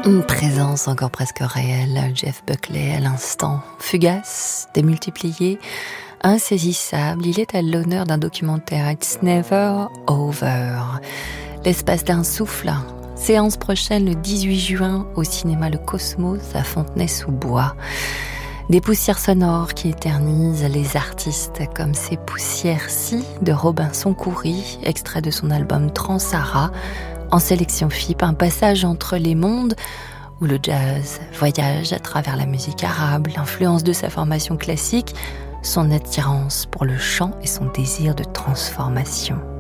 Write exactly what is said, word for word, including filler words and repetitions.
Une présence encore presque réelle, Jeff Buckley à l'instant. Fugace, démultiplié, insaisissable, il est à l'honneur d'un documentaire It's Never Over. L'espace d'un souffle. Séance prochaine le dix-huit juin au cinéma Le Cosmos à Fontenay-sous-Bois. Des poussières sonores qui éternisent les artistes comme ces poussières-ci de Robinson Coury, extrait de son album Transara. En sélection F I P, un passage entre les mondes où le jazz voyage à travers la musique arabe, l'influence de sa formation classique, son attirance pour le chant et son désir de transformation.